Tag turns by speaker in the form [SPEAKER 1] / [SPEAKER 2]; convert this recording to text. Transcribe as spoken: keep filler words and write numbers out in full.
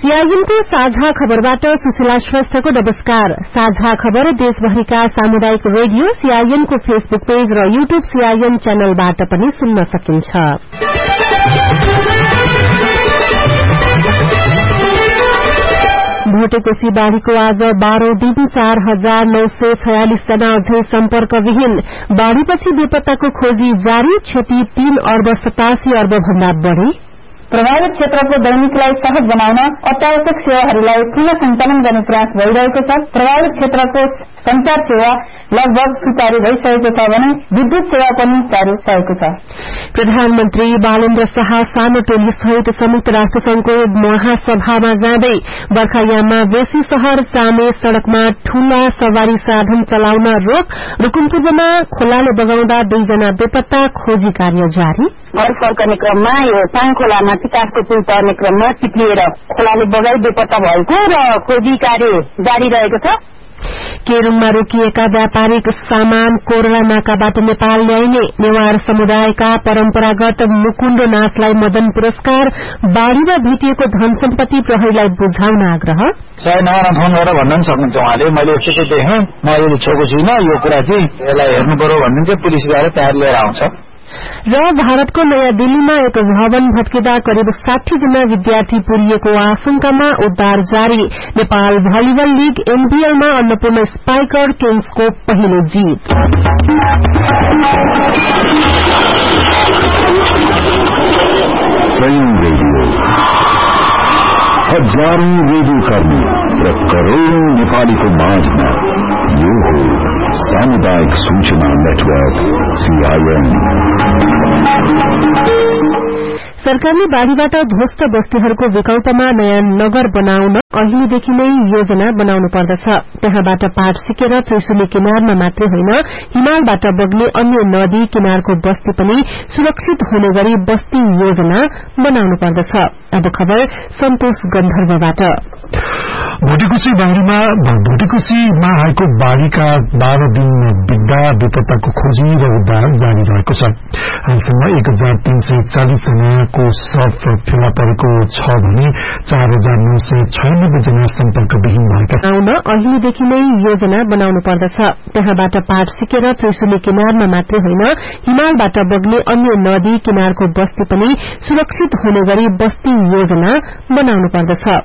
[SPEAKER 1] सीआईएनको साझा खबरबाट सुशीला श्रेष्ठको नमस्कार। साझा खबर देशभरिका सामुदायिक रेडियो सीआईएनको फेसबुक पेज र यूट्यूब सीआईएन च्यानलबाट पनि सुन्न सकिन्छ। भोटेकोशी बाढ़ीको आज बाह्रौं दिन चार हजार नौ सय छयालिस जना अझै सम्पर्कविहीन। बाढ़ीपछि बेपत्ताको खोजी जारी। क्षति तीन अर्ब सतासी अर्ब भन्दा बढ़ी।
[SPEAKER 2] प्रभावित क्षेत्रको दैनिकलाई सहज बनाउन अत्यावश्यक सेवाहरूलाई पुनः सञ्चालन गर्ने प्रयास भइरहेको छ। प्रभावित क्षेत्रको संचार सेवा लगभग सुचारू भइसकेको छ भने विद्युत सेवा पनि चालू भएको छ।
[SPEAKER 1] प्रधानमन्त्री बालेन्द्र शाह सानो टोली सहित संयुक्त राष्ट्र संघको महासभामा जाँदै बर्खायाममा बेसी शहर चामे सड़कमा ठूला सवारी साधन चलाउन रोक। रुकुमपूर्वमा खोलाले बगाउँदा दुईजना बेपत्ता, खोजी कार्य जारी।
[SPEAKER 2] घर फर्कने क्रममा यो पाङ खोलामा टिकासको पुल पर्ने क्रममा चिप्लिएर खोलाले बगाई बेपत्ता भएको र खोजी कार्य जारी रहेको छ।
[SPEAKER 1] केरूङमा रोकिएका व्यापारिक सामान कोरोना नाकाबाट नेपाल ल्याइने। नेवार समुदायका परम्परागत मुकुण्डो नाचलाई मदन पुरस्कार। बाढ़ीमा भेटिएको धन सम्पत्ति प्रहरीलाई बुझाउन आग्रह।
[SPEAKER 3] सय नम्बरमा फोन गरेर भन्न पनि सक्नुहुन्छ उहाँले, मैले यस्तो चाहिँ देखेँ, म यो छोएको छुइनँ, यो कुरा चाहिँ यसलाई हेर्नु पर्यो भन्नुहुन्छ। पुलिस गएर तयार लिएर आउँछ।
[SPEAKER 1] र भारतको नयाँ दिल्लीमा एक भवन भत्किँदा करिब साठी जना विद्यार्थी पुरिएको आशंकामा उद्धार जारी। Nepal volleyball league एनबीएलमा Annapurna spiker किङ्सको पहिलो जीत।
[SPEAKER 4] हजारौं रेडियो कर्मी र करोड़ौं नेपालीको माझमा यो हो सामुदायिक सूचना नेटवर्क सीआईएन।
[SPEAKER 1] सरकारले बाढ़ीबाट ध्वस्त बस्तीहरूको विकल्पमा नयाँ नगर बनाउन अहिलेदेखि नै योजना बनाउनु पर्दछ। त्यहाँबाट पाठ सिकेर त्रिशुली किनारमा मात्रै होइन, हिमालबाट बग्ने अन्य नदी किनारको बस्ती पनि सुरक्षित हुने गरी बस्ती योजना बनाउनु पर्दछ। अब खबर सन्तोष गन्धर्वबाट।
[SPEAKER 5] भोटेकोशी बाढ़ीमा भोटेकोशीमा आएको बाढ़ीका बाह्र दिन बित्दा बेपत्ताको खोजी र उद्धार जारी रहेको छ। हालसम्म एक हजार तीन सय चालिस जनाको शव फेला परेको छ भने चार हजार नौ सय छयानब्बे जना सम्पर्कविहीन भएका
[SPEAKER 1] छन्। अहिलेदेखि नै योजना बनाउनु पर्दछ। त्यहाँबाट पाठ सिकेर त्रिशुली किनारमा मात्रै होइन, हिमालबाट बग्ने अन्य नदी किनारको बस्ती पनि सुरक्षित हुने गरी बस्ती योजना बनाउनु पर्दछ।